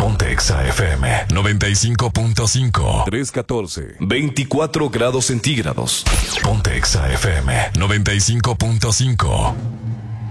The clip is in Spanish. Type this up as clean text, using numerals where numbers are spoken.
Ponte Exa FM 95.5. 314. 24 grados centígrados. Ponte Exa FM 95.5.